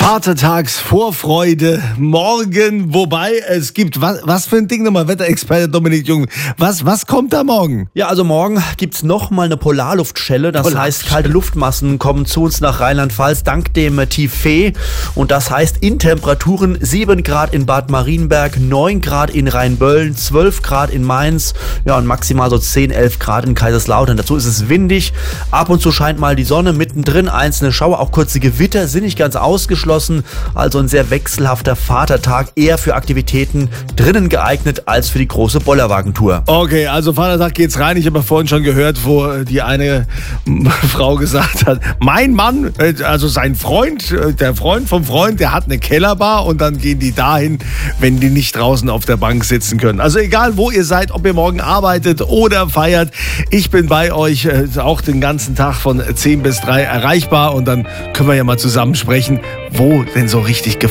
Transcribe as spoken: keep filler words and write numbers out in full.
Vatertagsvorfreude morgen, wobei es gibt, was, was für ein Ding nochmal, Wetterexperte Dominik Jung, was, was kommt da morgen? Ja, also morgen gibt's nochmal eine Polarluftschelle, das Polarluftschelle. heißt, kalte Luftmassen kommen zu uns nach Rheinland-Pfalz dank dem Tief Fee und das heißt in Temperaturen sieben Grad in Bad Marienberg, neun Grad in Rheinböllen, zwölf Grad in Mainz, ja und maximal so zehn, elf Grad in Kaiserslautern. Dazu ist es windig, ab und zu scheint mal die Sonne, mittendrin einzelne Schauer, auch kurze Gewitter sind nicht ganz ausgeschlossen. Also ein sehr wechselhafter Vatertag, eher für Aktivitäten drinnen geeignet als für die große Bollerwagentour. Okay, also Vatertag geht's rein. Ich habe ja vorhin schon gehört, wo die eine Frau gesagt hat, mein Mann, also sein Freund, der Freund vom Freund, der hat eine Kellerbar und dann gehen die dahin, wenn die nicht draußen auf der Bank sitzen können. Also egal, wo ihr seid, ob ihr morgen arbeitet oder feiert, ich bin bei euch auch den ganzen Tag von zehn bis drei erreichbar und dann können wir ja mal zusammen sprechen, wo denn so richtig gefeiert